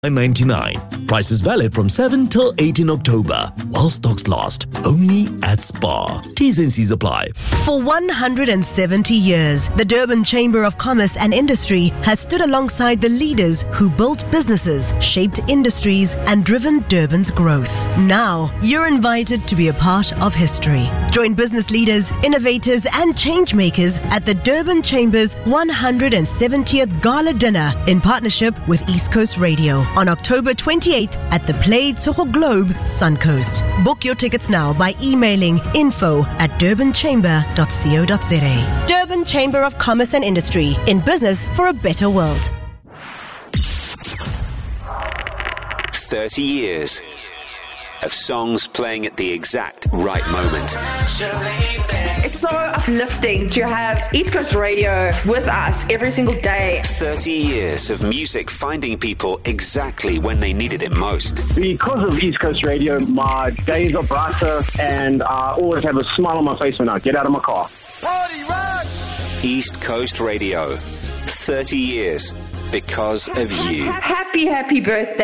$9.99. Price is valid from 7 till 18 October. While stocks last. Only at Spar. T's and C's apply. For 170 years, the Durban Chamber of Commerce and Industry has stood alongside the leaders who built businesses, shaped industries, and driven Durban's growth. Now, you're invited to be a part of history. Join business leaders, innovators, and change makers at the Durban Chamber's 170th Gala Dinner in partnership with East Coast Radio on October 28th at the Play Tsogo Globe, Suncoast. Book your tickets now by emailing info@durbanchamber.co.za. Durban Chamber of Commerce and Industry, in business for a better world. 30 years of songs playing at the exact right moment. It's so uplifting to have East Coast Radio with us every single day. 30 years of music finding people exactly when they needed it most. Because of East Coast Radio, my days are brighter and I always have a smile on my face when I get out of my car. Party rock! East Coast Radio. 30 years because of you. Happy birthday.